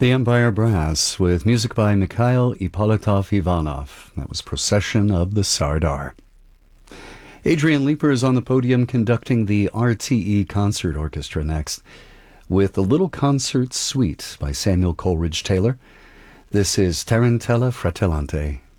The Empire Brass with music by Mikhail Ippolitov Ivanov. That was Procession of the Sardar. Adrian Leeper is on the podium conducting the RTE Concert Orchestra next with the Little Concert Suite by Samuel Coleridge Taylor. This is Tarantella Fratellante.